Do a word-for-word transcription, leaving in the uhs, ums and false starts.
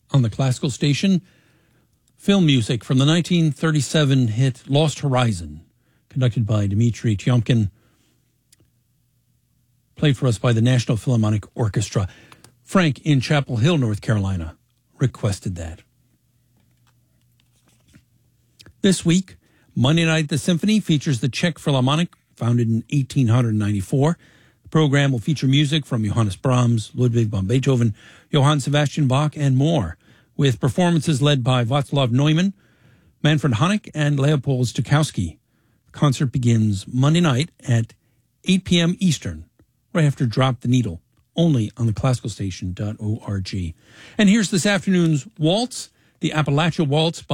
on the classical station. Film music from the nineteen thirty-seven hit Lost Horizon, conducted by Dmitri Tiomkin, played for us by the National Philharmonic Orchestra. Frank in Chapel Hill, North Carolina, requested that. This week, Monday Night at the Symphony features the Czech Philharmonic, founded in eighteen ninety-four. The program will feature music from Johannes Brahms, Ludwig van Beethoven, Johann Sebastian Bach, and more, with performances led by Václav Neumann, Manfred Honeck, and Leopold Stokowski. The concert begins Monday night at eight p.m. Eastern, right after Drop the Needle, only on the classical station dot org. And here's this afternoon's waltz, the Appalachia Waltz by